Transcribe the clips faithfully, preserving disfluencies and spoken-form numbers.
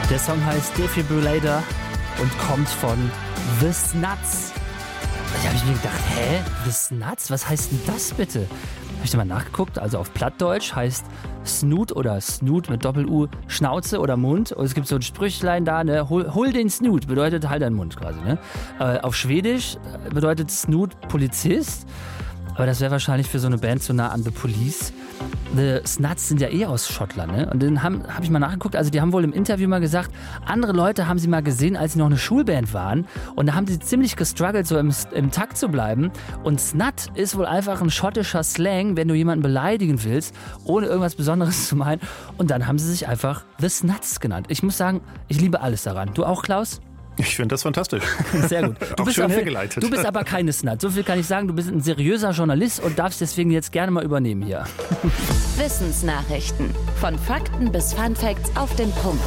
Der Song heißt Defibrillator und kommt von The Snuts. Da habe ich mir gedacht, hä? The Snuts? Was heißt denn das bitte? Habe ich da mal nachgeguckt. Also auf Plattdeutsch heißt Snoot oder Snoot mit Doppel-U Schnauze oder Mund. Und es gibt so ein Sprüchlein da, ne? Hol, hol den Snoot, bedeutet halt deinen Mund quasi, ne? Äh, auf Schwedisch bedeutet Snoot Polizist. Aber das wäre wahrscheinlich für so eine Band zu nah an The Police. The Snuts sind ja eh aus Schottland, ne? Und dann habe hab ich mal nachgeguckt, also die haben wohl im Interview mal gesagt, andere Leute haben sie mal gesehen, als sie noch eine Schulband waren. Und da haben sie ziemlich gestruggelt, so im, im Takt zu bleiben. Und Snut ist wohl einfach ein schottischer Slang, wenn du jemanden beleidigen willst, ohne irgendwas Besonderes zu meinen. Und dann haben sie sich einfach The Snuts genannt. Ich muss sagen, ich liebe alles daran. Du auch, Klaus? Ich finde das fantastisch. Sehr gut. Du auch bist schön aber, hergeleitet. Du bist aber keine Snut. So viel kann ich sagen. Du bist ein seriöser Journalist und darfst deswegen jetzt gerne mal übernehmen hier. Wissensnachrichten. Von Fakten bis Funfacts auf den Punkt.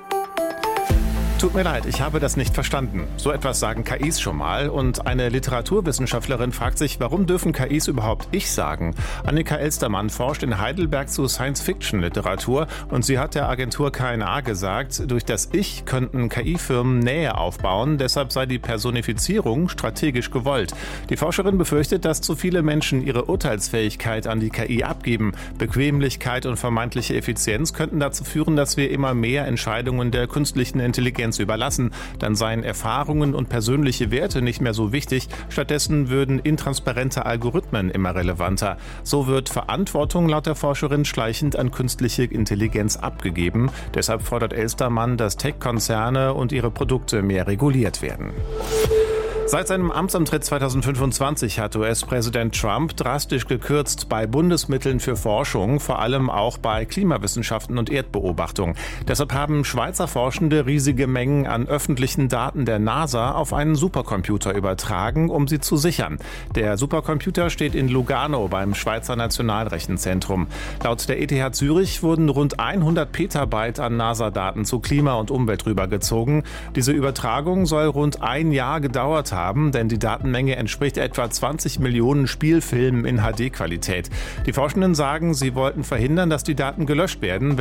Tut mir leid, ich habe das nicht verstanden. So etwas sagen K Is schon mal. Und eine Literaturwissenschaftlerin fragt sich, warum dürfen K Is überhaupt Ich sagen? Annika Elstermann forscht in Heidelberg zu Science-Fiction-Literatur und sie hat der Agentur K N A gesagt, durch das Ich könnten K I-Firmen Nähe aufbauen, deshalb sei die Personifizierung strategisch gewollt. Die Forscherin befürchtet, dass zu viele Menschen ihre Urteilsfähigkeit an die K I abgeben. Bequemlichkeit und vermeintliche Effizienz könnten dazu führen, dass wir immer mehr Entscheidungen der künstlichen Intelligenz überlassen. Dann seien Erfahrungen und persönliche Werte nicht mehr so wichtig. Stattdessen würden intransparente Algorithmen immer relevanter. So wird Verantwortung laut der Forscherin schleichend an künstliche Intelligenz abgegeben. Deshalb fordert Elstermann, dass Tech-Konzerne und ihre Produkte mehr reguliert werden. Seit seinem Amtsantritt zweitausendfünfundzwanzig hat U S-Präsident Trump drastisch gekürzt bei Bundesmitteln für Forschung, vor allem auch bei Klimawissenschaften und Erdbeobachtung. Deshalb haben Schweizer Forschende riesige Mengen an öffentlichen Daten der NASA auf einen Supercomputer übertragen, um sie zu sichern. Der Supercomputer steht in Lugano beim Schweizer Nationalrechenzentrum. Laut der E T H Zürich wurden rund hundert Petabyte an NASA-Daten zu Klima und Umwelt rübergezogen. Diese Übertragung soll rund ein Jahr gedauert haben, denn die Datenmenge entspricht etwa zwanzig Millionen Spielfilmen in H D-Qualität. Die Forschenden sagen, sie wollten verhindern, dass die Daten gelöscht werden, wenn